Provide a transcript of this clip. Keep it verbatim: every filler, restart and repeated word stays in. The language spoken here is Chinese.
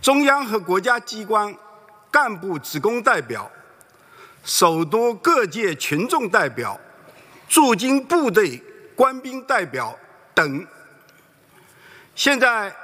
中央和国家机关干部职工代表、首都各界群众代表、驻京部队官兵代表等。现在